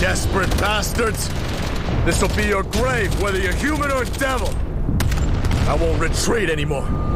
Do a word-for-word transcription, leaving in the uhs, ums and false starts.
Desperate bastards! This'll be your grave, whether you're human or devil! I won't retreat anymore.